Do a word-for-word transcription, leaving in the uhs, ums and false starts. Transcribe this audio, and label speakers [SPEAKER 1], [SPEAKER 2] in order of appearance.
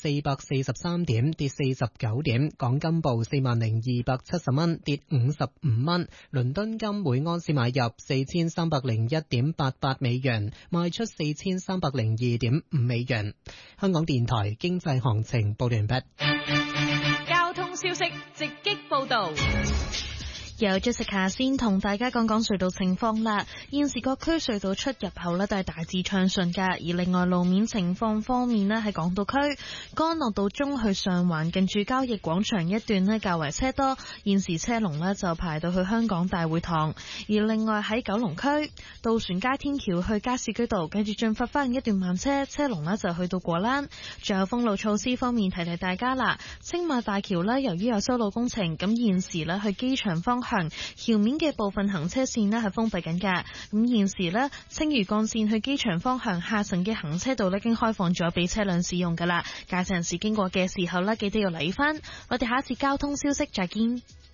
[SPEAKER 1] 四百四十三點，跌四十九點。港金報四萬零二百七十蚊，跌五十五蚊。倫敦金每盎司買入四千三百零一點八八美元，賣出四千三百零二點五美元。香港電台經濟行情報完畢。
[SPEAKER 2] 交通消息直擊報道。
[SPEAKER 3] 由 Jessica 先同大家講講隧道情況啦。現時各區隧道出入口呢都係大致暢順㗎。而另外路面情況方面呢，喺港島區干諾道中去上環近住交易廣場一段呢較為車多，現時車龍呢就排到去香港大會堂。而另外喺九龍區渡船街天橋去加士居道，跟住進發翻一段慢車，車龍呢就去到果欄。仲有封路措施方面，提提大家啦。青馬大橋呢由於有修路工程，咁現時呢去機場方向橋面嘅部分行車線呢係封閉緊㗎。咁現時呢青嶼幹線去機場方向下層嘅行車道呢已經開放咗俾車輛使用㗎啦。駕駛人士經過嘅時候呢，記得要留意返。我哋下一次交通消息再見。